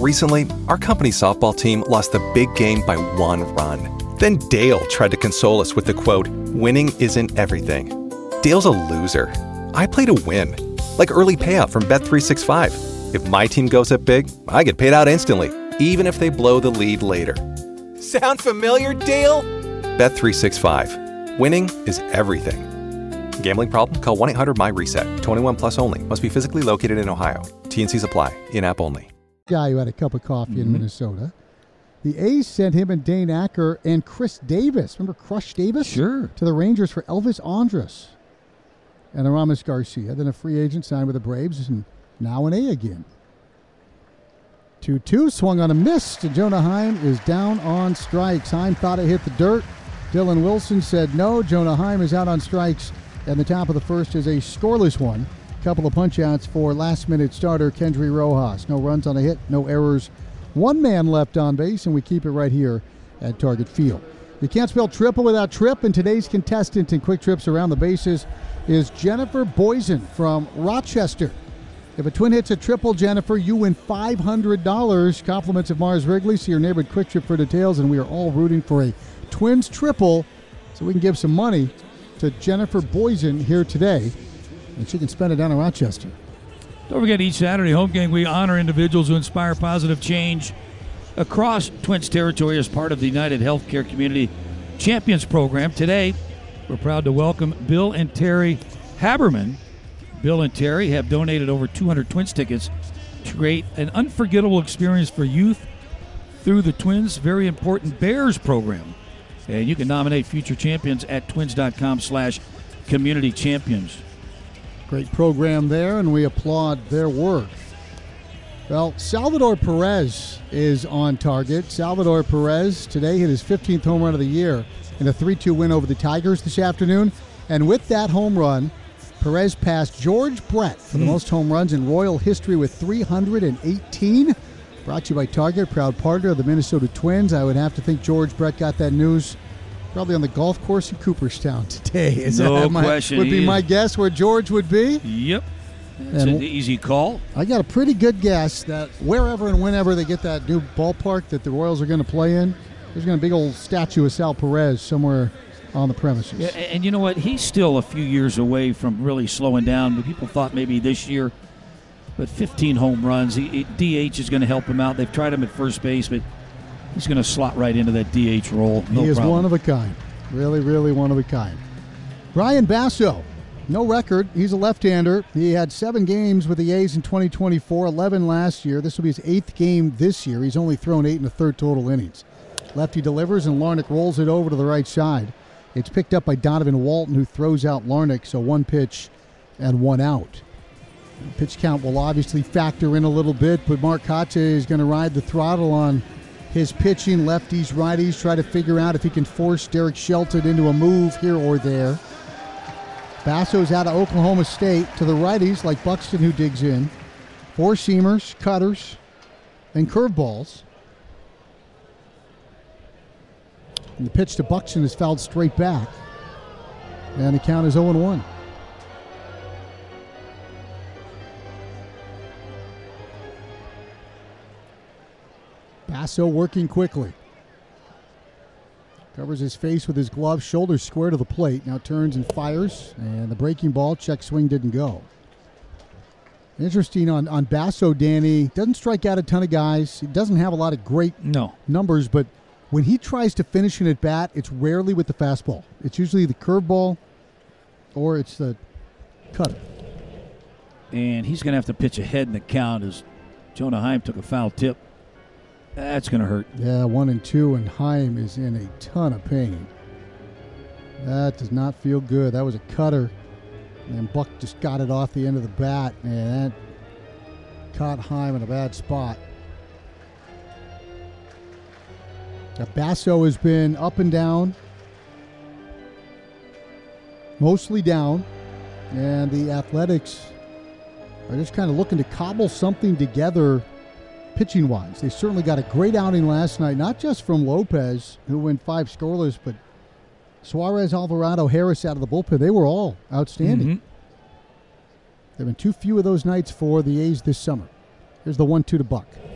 Recently, our company softball team lost the big game by 1 run. Then Dale tried to console us with the quote, "Winning isn't everything." Dale's a loser. I play to win. Like early payout from Bet365. If my team goes up big, I get paid out instantly, even if they blow the lead later. Sound familiar, Dale? Bet365. Winning is everything. Gambling problem? Call 1-800-MY-RESET. 21 plus only. Must be physically located in Ohio. T&Cs apply. In-app only. Guy who had a cup of coffee in Minnesota. The A's sent him and Dane Acker and Chris Davis. Remember Crush Davis? Sure. To the Rangers for Elvis Andrus and Aramis Garcia. Then a free agent signed with the Braves, and now an A again. 2-2, swung on a miss to Jonah Heim, is down on strikes. Heim thought it hit the dirt. Dylan Wilson said no. Jonah Heim is out on strikes, and the top of the first is a scoreless one. Couple of punch-outs for last-minute starter Kendry Rojas. No runs on a hit, no errors. One man left on base, and we keep it right here at Target Field. You can't spell triple without trip, and today's contestant in Quick Trips Around the Bases is Jennifer Boysen from Rochester. If a twin hits a triple, Jennifer, you win $500. Compliments of Mars Wrigley. See your neighborhood Quick Trip for details, and we are all rooting for a Twins triple so we can give some money to Jennifer Boysen here today, and she can spend it down in Rochester. Don't forget, each Saturday home game, we honor individuals who inspire positive change across Twins territory as part of the United Healthcare Community Champions Program. Today, we're proud to welcome Bill and Terry Haberman. Bill and Terry have donated over 200 Twins tickets to create an unforgettable experience for youth through the Twins' very important Bears program. And you can nominate future champions at twins.com/community champions. Great program there, and we applaud their work. Well, Salvador Perez is on target. Salvador Perez today hit his 15th home run of the year in a 3-2 win over the Tigers this afternoon. And with that home run, Perez passed George Brett for the most home runs in Royal history with 318. Brought to you by Target, proud partner of the Minnesota Twins. I would have to think George Brett got that news probably on the golf course in Cooperstown today. No question. Would be my guess where George would be. Yep. That's an easy call. I got a pretty good guess that wherever and whenever they get that new ballpark that the Royals are going to play in, there's going to be a big old statue of Sal Perez somewhere on the premises. Yeah, and you know what? He's still a few years away from really slowing down. People thought maybe this year, but 15 home runs. DH is going to help him out. They've tried him at first base, but he's going to slot right into that DH role. He is one of a kind. Really, really one of a kind. Brian Basso. No record. He's a left-hander. He had 7 games with the A's in 2024, 11 last year. This will be his 8th game this year. He's only thrown 8 1/3 total innings. Lefty delivers, and Larnach rolls it over to the right side. It's picked up by Donovan Walton, who throws out Larnach, so 1 pitch and 1 out. Pitch count will obviously factor in a little bit, but Mark Kotsay is going to ride the throttle on his pitching. Lefties, righties, try to figure out if he can force Derek Shelton into a move here or there. Basso's out of Oklahoma State to the righties, like Buxton, who digs in. 4 seamers, cutters, and curveballs. And the pitch to Buxton is fouled straight back. And the count is 0-1. Basso working quickly. Covers his face with his glove, shoulders square to the plate. Now turns and fires, and the breaking ball, check swing didn't go. Interesting on Basso, Danny. Doesn't strike out a ton of guys. He doesn't have a lot of great numbers, but when he tries to finish an at-bat, it's rarely with the fastball. It's usually the curveball or it's the cutter. And he's going to have to pitch ahead in the count as Jonah Heim took a foul tip. That's going to hurt. Yeah, 1-2, and Heim is in a ton of pain. That does not feel good. That was a cutter, and Buck just got it off the end of the bat, and that caught Heim in a bad spot. Now, Basso has been up and down, mostly down, and the Athletics are just kind of looking to cobble something together pitching-wise. They certainly got a great outing last night, not just from Lopez, who went 5 scoreless, but Suarez, Alvarado, Harris out of the bullpen. They were all outstanding. There have been too few of those nights for the A's this summer. Here's the 1-2 to Buck.